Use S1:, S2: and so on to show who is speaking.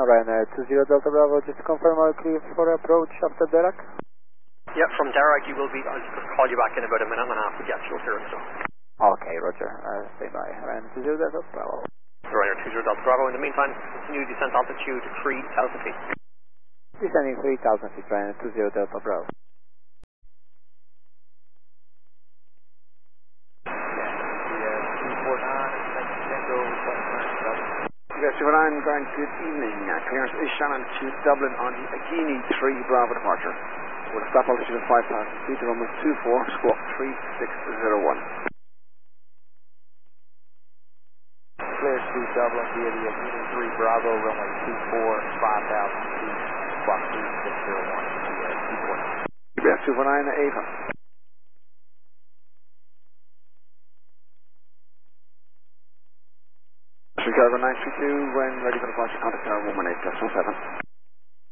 S1: Ryanair 20 Delta Bravo, just to confirm are clear for approach after Dirac?
S2: Yeah, from Dirac you will be, I'll just call you back in about a minute and a half to get you clearance. So.
S1: Okay, roger. Stay by. Ryanair 20 Delta Bravo.
S2: Ryanair 20 Delta Bravo. In the meantime, continue descent altitude 3,000 feet.
S1: Descending 3,000 feet, Ryanair 20 Delta Bravo.
S3: Superline, Grand, good evening. Clearance is Shannon to Dublin on the Agini 3 Bravo departure. With a stop altitude of 5,000 feet, runway 24, squawk 3601.
S4: Clear to Dublin via the Agini 3 Bravo, runway 24, 5,000 feet, squawk 3601.
S3: UBS Superline, Ava. Chicago 932, when ready for departure, contact tower 118.7.